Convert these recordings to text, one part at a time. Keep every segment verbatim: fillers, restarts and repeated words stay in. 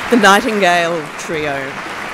The Nightingale Trio.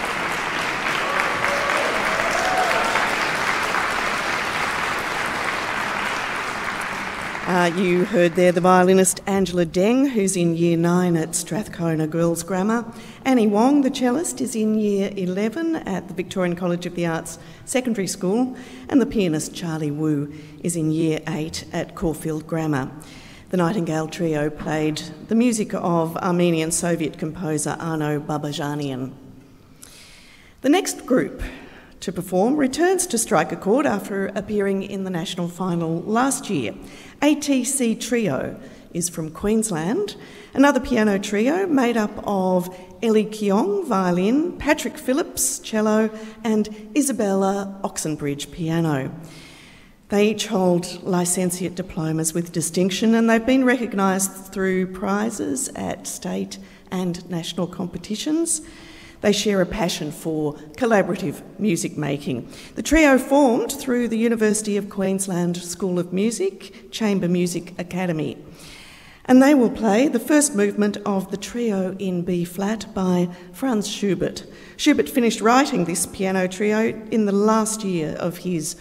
Uh, you heard there the violinist Angela Deng, who's in Year nine at Strathcona Girls Grammar. Annie Wong, the cellist, is in Year eleven at the Victorian College of the Arts Secondary School, and the pianist Charlie Wu is in Year eight at Caulfield Grammar. The Nightingale Trio played the music of Armenian Soviet composer Arno Babajanian. The next group to perform returns to Strike a Chord after appearing in the national final last year. A T C Trio is from Queensland, another piano trio made up of Ellie Keong, violin, Patrick Phillips, cello, and Isabella Oxenbridge, piano. They each hold licentiate diplomas with distinction, and they've been recognised through prizes at state and national competitions. They share a passion for collaborative music making. The trio formed through the University of Queensland School of Music, Chamber Music Academy. And they will play the first movement of the Trio in B-flat by Franz Schubert. Schubert finished writing this piano trio in the last year of his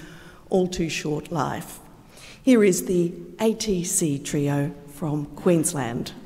all-too-short life. Here is the A T C Trio from Queensland.